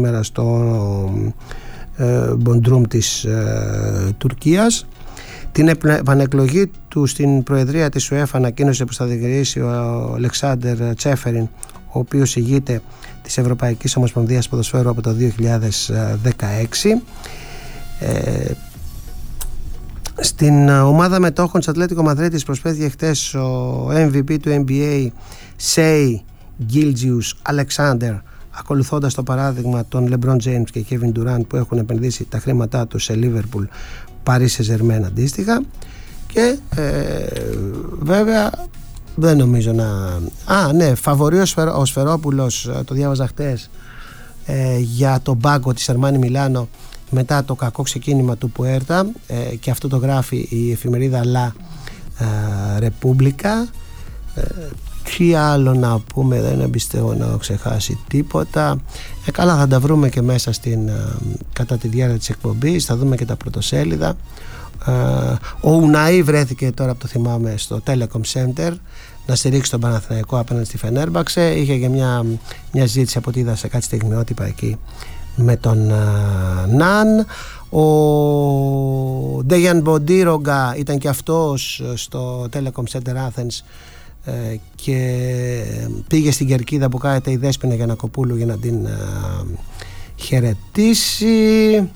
σήμερα στο Μποντρούμ της Τουρκίας. Την επανεκλογή του στην προεδρία της UEFA ανακοίνωσε πως θα διεκδικήσει ο Αλεξάντερ Τσέφεριν, ο οποίος ηγείται της Ευρωπαϊκής Ομοσπονδίας Ποδοσφαίρου από το 2016. Στην ομάδα μετόχων της Ατλέτικο Μαδρίτης προσπέθηκε χτες ο MVP του NBA Shai Gilgeous-Alexander, ακολουθώντας το παράδειγμα των LeBron James και Kevin Durant που έχουν επενδύσει τα χρήματά τους σε Liverpool, Paris Saint-Germain αντίστοιχα. Και βέβαια δεν νομίζω να... φαβορεί ο Σφερόπουλος, το διάβαζα χτες, για τον πάγκο της Αρμάνι Μιλάνο μετά το κακό ξεκίνημα του Πουέρτα, και αυτό το γράφει η εφημερίδα La Repubblica. Τι άλλο να πούμε, δεν πιστεύω να έχω ξεχάσει τίποτα. Καλά, θα τα βρούμε και μέσα κατά τη διάρκεια της εκπομπής, θα δούμε και τα πρωτοσέλιδα. Ο Ουναή βρέθηκε τώρα που το θυμάμαι στο Telecom Center να στηρίξει τον Παναθηναϊκό απέναντι στη Φενέρμπαξε. Είχε και μια ζήτηση από ό,τι είδα σε κάτι στιγμιότυπα εκεί με τον Ναν. Ο Ντέγιαν Μποντίρογκα ήταν και αυτός στο Telecom Center Athens και πήγε στην κερκίδα που κάθεται η Δέσποινα Γιαννακοπούλου για να την χαιρετήσει.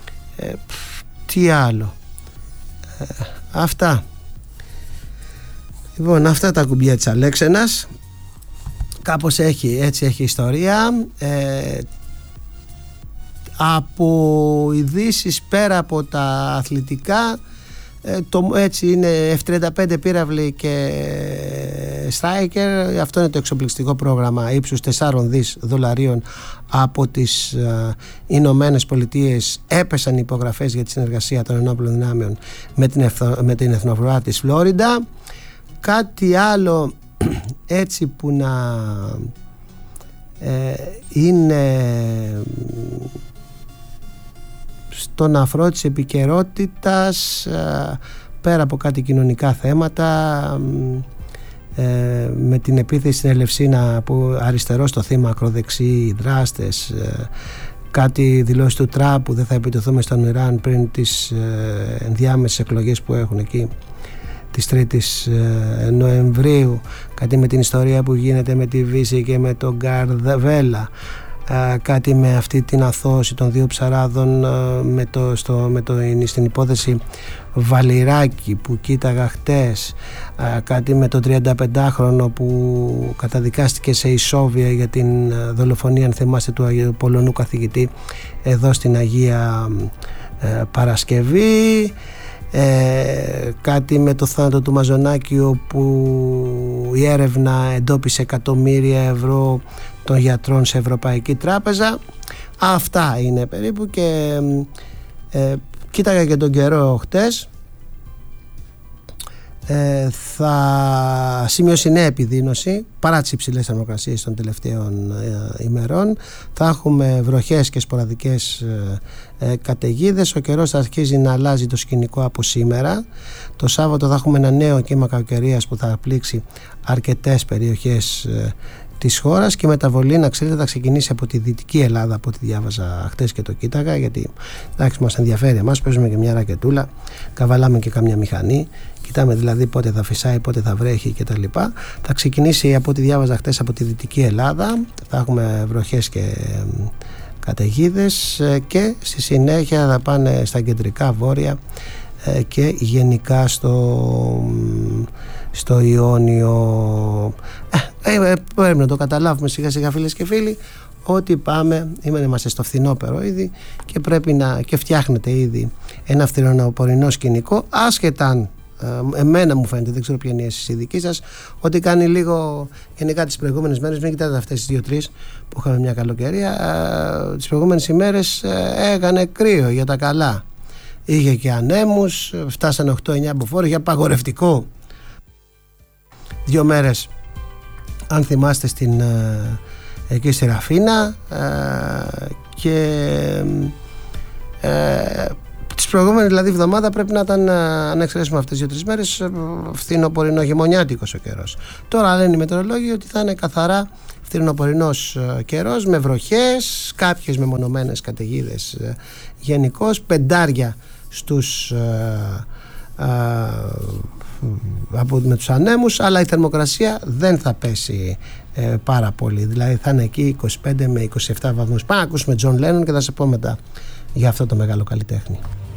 Τι άλλο, αυτά. Λοιπόν, αυτά τα κουμπιά της Αλέξενας. Κάπως έτσι έχει ιστορία. Από ειδήσεις πέρα από τα αθλητικά, έτσι είναι F-35 πύραυλοι και Striker. Αυτό είναι το εξοπλιστικό πρόγραμμα ύψους 4 δις δολαρίων από τις Ηνωμένες Πολιτείες. Έπεσαν οι υπογραφές για τη συνεργασία των ενόπλων δυνάμεων με την εθνοφρουρά της Φλόριντα. Κάτι άλλο έτσι που να είναι στον αφρό της επικαιρότητας, πέρα από κάτι κοινωνικά θέματα, με την επίθεση στην Ελευσίνα που αριστερό στο θύμα, ακροδεξιοί δράστες, κάτι δηλώσει του Τραμπ που δεν θα επιτεθούμε στον Ιράν πριν τις ενδιάμεσες εκλογές που έχουν εκεί της 3ης Νοεμβρίου, κάτι με την ιστορία που γίνεται με τη Βύση και με τον Καρδαβέλα, κάτι με αυτή την αθώωση των 2 ψαράδων στην υπόθεση Βαλιράκη που κοίταγα χτες, κάτι με τον 35χρονο που καταδικάστηκε σε ισόβια για την δολοφονία, αν θυμάστε, του Πολωνού καθηγητή εδώ στην Αγία Παρασκευή, κάτι με το θάνατο του Μαζονάκη όπου η έρευνα εντόπισε εκατομμύρια ευρώ των γιατρών σε Ευρωπαϊκή Τράπεζα. Αυτά είναι περίπου. Και κοίταγα και τον καιρό χτες, θα σημειώσει νέα επιδείνωση παρά τις υψηλές θερμοκρασίες των τελευταίων ημερών. Θα έχουμε βροχές και σποραδικές καταιγίδες. Ο καιρός θα αρχίζει να αλλάζει το σκηνικό από σήμερα. Το Σάββατο θα έχουμε ένα νέο κύμα κακοκαιρίας που θα πλήξει αρκετές περιοχές της χώρας, και η μεταβολή, να ξέρετε, θα ξεκινήσει από τη Δυτική Ελλάδα, από ό,τι διάβαζα χτες και το κοίταγα, γιατί εντάξει, μας ενδιαφέρει εμάς, παίζουμε και μια ρακετούλα, καβαλάμε και κάμια μηχανή, κοιτάμε δηλαδή πότε θα φυσάει, πότε θα βρέχει κτλ. Θα ξεκινήσει, από ό,τι διάβαζα χτες, από τη Δυτική Ελλάδα, θα έχουμε βροχές και καταιγίδες, και στη συνέχεια θα πάνε στα κεντρικά, βόρεια και γενικά στο Ιόνιο. Πρέπει να το καταλάβουμε σιγά σιγά, φίλες και φίλοι, ότι είμαστε στο φθινόπερο ήδη και πρέπει και φτιάχνεται ήδη ένα φθινοπορεινό σκηνικό, άσχετα αν εμένα μου φαίνεται, δεν ξέρω ποια είναι η αίσθηση δική σας, ότι κάνει λίγο, γενικά τις προηγούμενες μέρες, μην κοιτάτε αυτές τις 2-3 που είχαμε μια καλοκαιρία, τις προηγούμενες ημέρες έκανε κρύο για τα καλά, είχε και ανέμους, φτάσανε 8-9 μποφόρ, είχε απαγορευτικό 2 μέρες, αν θυμάστε, εκεί στη Ραφίνα, και τις προηγούμενη δηλαδή εβδομάδα πρέπει να ήταν, αν εξαιρέσουμε αυτές 2-3 μέρες, φθινοπορεινό-χειμωνιάτικος ο καιρός. Τώρα λένε οι μετεωρολόγοι ότι θα είναι καθαρά φθινοπορεινός καιρός, με βροχές, κάποιες μεμονωμένες καταιγίδες γενικώς, πεντάρια με τους ανέμους, αλλά η θερμοκρασία δεν θα πέσει πάρα πολύ, δηλαδή θα είναι εκεί 25 με 27 βαθμούς. Πάμε να ακούσουμε John Lennon και θα σε πω μετά για αυτό το μεγάλο καλλιτέχνη.